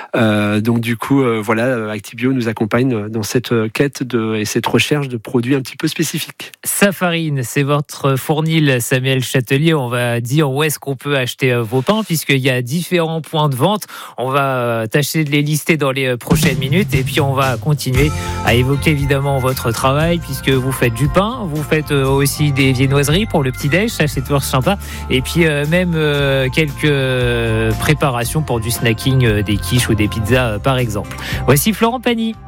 Donc du coup, voilà, Actibio nous accompagne dans cette quête et cette recherche de produits un petit peu spécifiques. Safarine, c'est votre fournil, Samuel Châtelier. On va dire où est-ce qu'on peut acheter vos pains, puisqu'il y a différents points de vente. On va tâcher de les lister dans les prochaines minutes, et puis on va continuer à évoquer évidemment votre travail, puisque vous faites du pain, vous faites aussi des viennoiseries pour le petit-déj, ça c'est toujours sympa, et puis même quelques préparations pour du snacking, des quiches ou des pizzas par exemple. Voici Florent Pagny.